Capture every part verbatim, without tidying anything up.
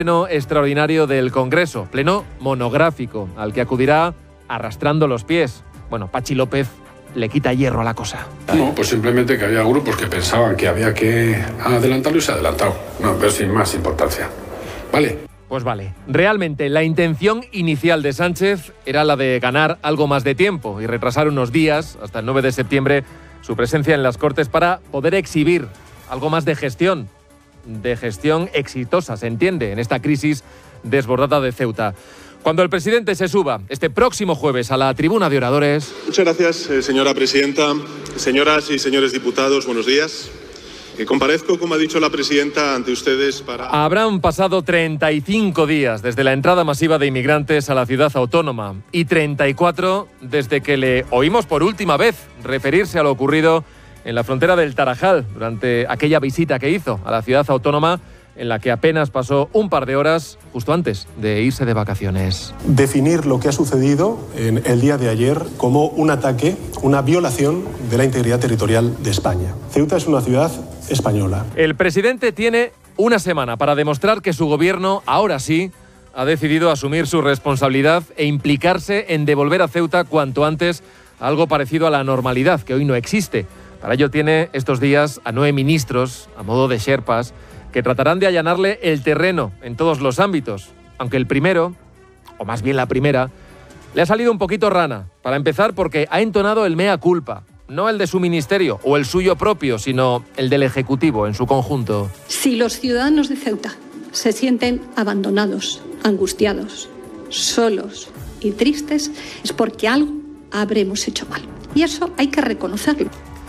Pleno extraordinario del Congreso, pleno monográfico, al que acudirá arrastrando los pies. Bueno, Pachi López le quita hierro a la cosa. No, pues simplemente que había grupos que pensaban que había que adelantarlo y se ha adelantado. No, pero sin más importancia. ¿Vale? Pues vale. Realmente la intención inicial de Sánchez era la de ganar algo más de tiempo y retrasar unos días, hasta el nueve de septiembre, su presencia en las Cortes para poder exhibir algo más de gestión. de gestión exitosa, se entiende, en esta crisis desbordada de Ceuta. Cuando el presidente se suba este próximo jueves a la tribuna de oradores... Muchas gracias, eh, señora presidenta. Señoras y señores diputados, buenos días. Eh, comparezco, como ha dicho la presidenta, ante ustedes para... Habrán pasado treinta y cinco días desde la entrada masiva de inmigrantes a la ciudad autónoma y treinta y cuatro desde que le oímos por última vez referirse a lo ocurrido en la frontera del Tarajal, durante aquella visita que hizo a la ciudad autónoma, en la que apenas pasó un par de horas justo antes de irse de vacaciones. Definir lo que ha sucedido en el día de ayer como un ataque, una violación de la integridad territorial de España. Ceuta es una ciudad española. El presidente tiene una semana para demostrar que su gobierno, ahora sí, ha decidido asumir su responsabilidad e implicarse en devolver a Ceuta cuanto antes algo parecido a la normalidad, que hoy no existe. Para ello tiene estos días a nueve ministros, a modo de sherpas, que tratarán de allanarle el terreno en todos los ámbitos. Aunque el primero, o más bien la primera, le ha salido un poquito rana. Para empezar, porque ha entonado el mea culpa. No el de su ministerio o el suyo propio, sino el del Ejecutivo en su conjunto. Si los ciudadanos de Ceuta se sienten abandonados, angustiados, solos y tristes, es porque algo habremos hecho mal. Y eso hay que reconocerlo.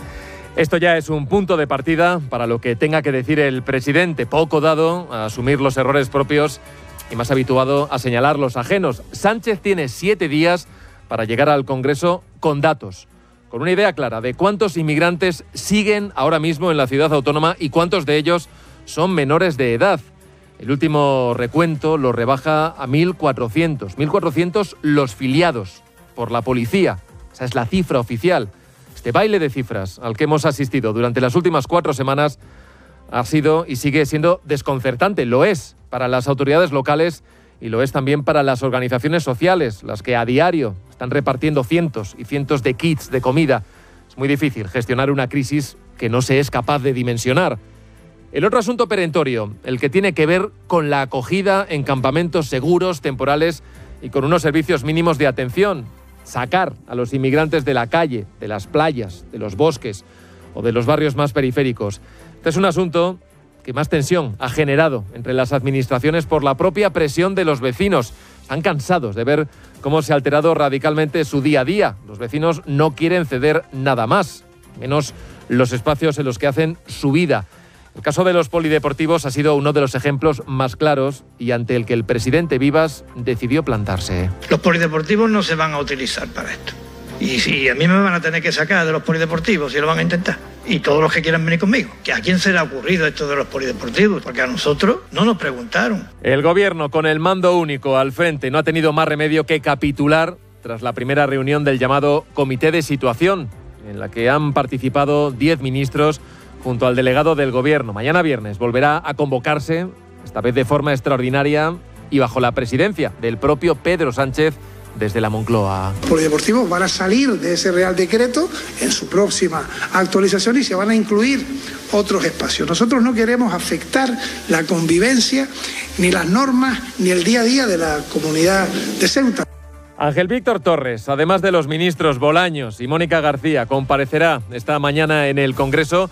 Esto ya es un punto de partida para lo que tenga que decir el presidente, poco dado a asumir los errores propios y más habituado a señalar los ajenos. Sánchez tiene siete días para llegar al Congreso con datos, con una idea clara de cuántos inmigrantes siguen ahora mismo en la ciudad autónoma y cuántos de ellos son menores de edad. El último recuento lo rebaja a mil cuatrocientos. mil cuatrocientos los filiados por la policía. Esa es la cifra oficial. Este baile de cifras al que hemos asistido durante las últimas cuatro semanas ha sido y sigue siendo desconcertante. Lo es para las autoridades locales y lo es también para las organizaciones sociales, las que a diario están repartiendo cientos y cientos de kits de comida. Es muy difícil gestionar una crisis que no se es capaz de dimensionar. El otro asunto perentorio, el que tiene que ver con la acogida en campamentos seguros, temporales y con unos servicios mínimos de atención. Sacar a los inmigrantes de la calle, de las playas, de los bosques o de los barrios más periféricos. Este es un asunto que más tensión ha generado entre las administraciones por la propia presión de los vecinos. Están cansados de ver cómo se ha alterado radicalmente su día a día. Los vecinos no quieren ceder nada más, menos los espacios en los que hacen su vida. El caso de los polideportivos ha sido uno de los ejemplos más claros y ante el que el presidente Vivas decidió plantarse. Los polideportivos no se van a utilizar para esto. Y si a mí me van a tener que sacar de los polideportivos, si lo van a intentar. Y todos los que quieran venir conmigo. ¿A quién se le ha ocurrido esto de los polideportivos? Porque a nosotros no nos preguntaron. El gobierno, con el mando único al frente, no ha tenido más remedio que capitular tras la primera reunión del llamado Comité de Situación, en la que han participado diez ministros junto al delegado del Gobierno. Mañana viernes volverá a convocarse, esta vez de forma extraordinaria y bajo la presidencia del propio Pedro Sánchez desde la Moncloa. Los polideportivos van a salir de ese Real Decreto en su próxima actualización y se van a incluir otros espacios. Nosotros no queremos afectar la convivencia, ni las normas, ni el día a día de la comunidad de Ceuta. Ángel Víctor Torres, además de los ministros Bolaños y Mónica García, comparecerá esta mañana en el Congreso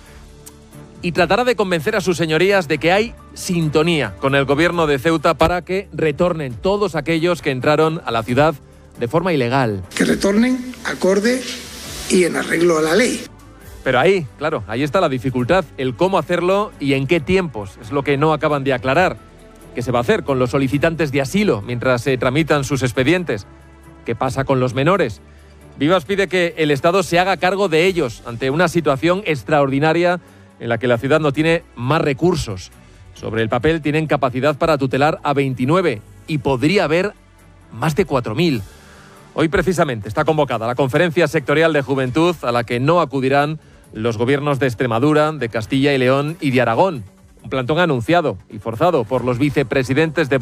y tratará de convencer a sus señorías de que hay sintonía con el gobierno de Ceuta para que retornen todos aquellos que entraron a la ciudad de forma ilegal. Que retornen acorde y en arreglo a la ley. Pero ahí, claro, ahí está la dificultad, el cómo hacerlo y en qué tiempos, es lo que no acaban de aclarar. ¿Qué se va a hacer con los solicitantes de asilo mientras se tramitan sus expedientes? ¿Qué pasa con los menores? Vivas pide que el Estado se haga cargo de ellos ante una situación extraordinaria en la que la ciudad no tiene más recursos. Sobre el papel tienen capacidad para tutelar a veintinueve y podría haber más de cuatro mil. Hoy precisamente está convocada la Conferencia Sectorial de Juventud a la que no acudirán los gobiernos de Extremadura, de Castilla y León y de Aragón. Un plantón anunciado y forzado por los vicepresidentes de